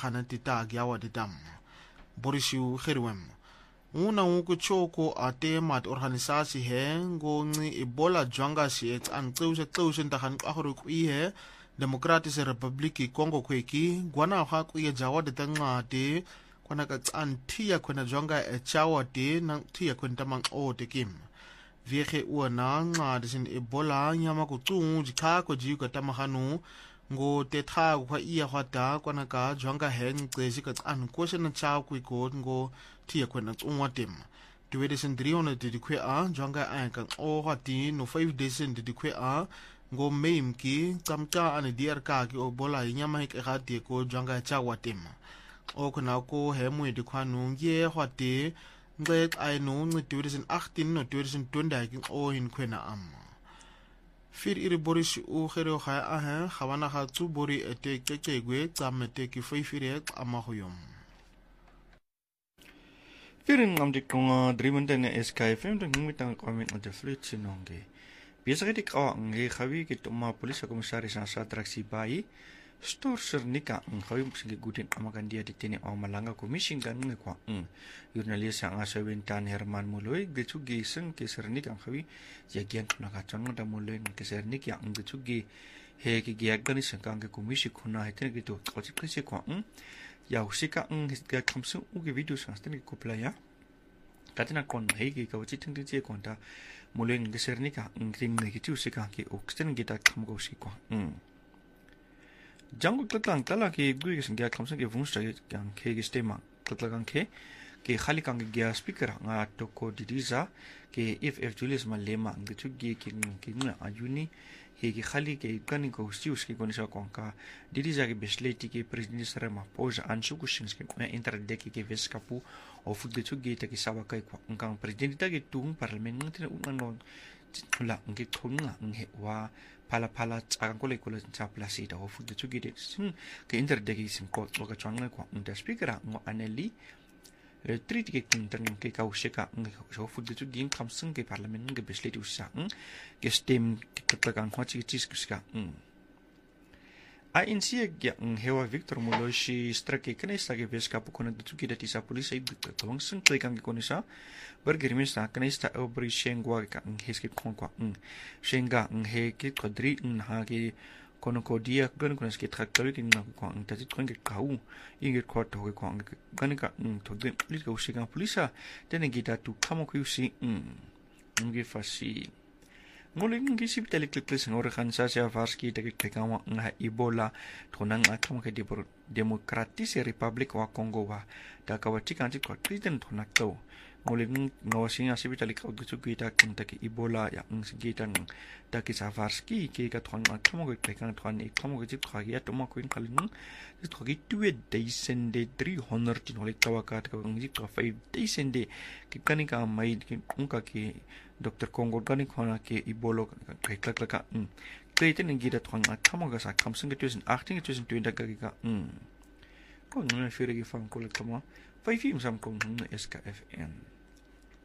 hana titag yawa ditam borishu khirwem una ukuchoko atemat organisatie he ngonci Ebola jwanga si an tseuse ndahan ahuru kwihe Democratische Republiek Congo kweki gwana ha kwiye jawa de tangate kwana ka tsan tia kwana jwanga chawa de nang tia kwana tamang o de kim vieche uana ncwadi sin Ebola nyama kucungu jikako jiyuka tamahanu ngo tetha kwa iya hwata kwana ka jwanga he ncezi ka tsan kwashana chawa kwikot ngo tia kwana cungwa tem 2300 didikwe a jwanga ayaka o hwati no 5 days didikwe a ngo meimki kamcha ane DRK ki Ebola nyama hikati ko jwanga chawa tem o kuna ko he mwedi kwanu ngie hwati ngqeq ayino 2018 no 2020 ki o hin kwena am fir iri boris u khero kha a khawana kha tsu bori ete kekegwe tsamete ki feifire amahuyom firin am dik konga drimentene SKFM de ngmitang comment de flut sinonge biasake ka nge khawi ki tuma police komisaris sa traksi bai Stor sernika ngawi msige gudin amakan dia ditini malanga komising kan ngekwa jurnalis yang asawentan Herman Muloi gecugi seng ke sernik ang khawi jagian nakacang da Muloi ke sernik yang gecugi he ki giagani sengkang ke komisi khuna hetene gitu kocik kese kwa ya usika hisga kamsu uge video sansten ke kuplaya katina kon he ki kawci tingti je konta Muloi ke sernika ngring ne ki usika ke oksten kita kamgo sikwa Jango tlang tala ki gui ke sengya kamsa ke vungsta yang ke stema tlang ke khali kang ge speaker nga toko didiza ke if Julius Malema ngitu ge ke ngina ayuni he ke khali ke kani ko sius ke konisa konka didiza ke besleti ke president Serema poja ansu ku sings ke interdek ke veskapu of de tu ge te ke sawa kai ko ngang president ta ke tung parliament ngene unan la ngi khunga nge wa pala tsang ko le ko cha plasi da ofu de chugide sin ke interdegi sin ko ka changa ko nda speaker ngo aneli le trit ke kintan ke ka usheka ngo ofu de chugin kamsung ke parliament nge besleti usa ke stem ke tlagan ko chi ska ANC ya hewa Victor Moloshi strake kenesa ke veska pukona de chugide tisa police id tong sun tlekan ke konisa bergerimin sa kenesta obri shengwa ka heske konkwa shenga he ke kodri ha ke kono kodia gan konas ke traktori ke na ko tati kon ke kau inge ko to ko gan ka to de lit ko shiga polisa tene gita tu kamo ku si nge fasi Nguling gisip telikliklis ngorgansa sia varski teki kekama nga Ebola tonang akam ke Demokratisi Republik wa Kongo wa da kawachikan ko kriten tonak to nguling ngawasing asip telik gitu kita teki Ebola ya ngigitan teki savarski ke ka ton akam ke kekan ton ikam ke jip khagia to ma kuin kalin it ko gitu deisende 300 tinolik tawakat ko ngip ko 5 deisende ke kanika mai unka ke Dr. Kongo gani khona ke Ebola klaka kleten ngida thong athamoga sa kamsung ke 2018 2020 ka ko ngene fere ki fam ko le kama 5 sam ko SKFN